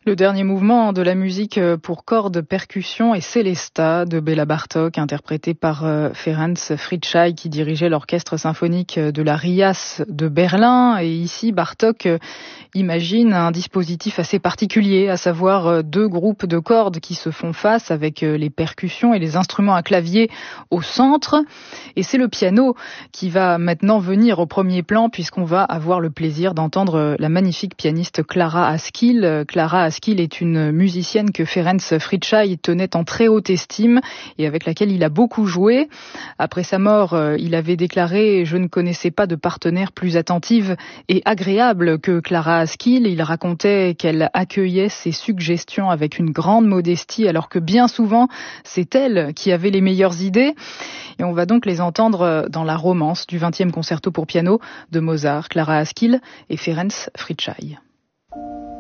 Le dernier mouvement de la musique pour cordes, percussions et Célesta de Béla Bartók, interprété par Ferenc Fricsay qui dirigeait l'orchestre symphonique de la RIAS de Berlin. Et ici, Bartók imagine un dispositif assez particulier, à savoir deux groupes de cordes qui se font face avec les percussions et les instruments à clavier au centre. Et c'est le piano qui va maintenant venir au premier plan puisqu'on va avoir le plaisir d'entendre la magnifique pianiste Klára Askil. Klára Askil est une musicienne que Ferenc Fricsay tenait en très haute estime et avec laquelle il a beaucoup joué. Après sa mort, il avait déclaré « Je ne connaissais pas de partenaire plus attentive et agréable que Klára Askil ». Il racontait qu'elle accueillait ses suggestions avec une grande modestie alors que bien souvent, c'est elle qui avait les meilleures idées. Et on va donc les entendre dans la romance du 20e concerto pour piano de Mozart, Klára Askil et Ferenc Fricsay.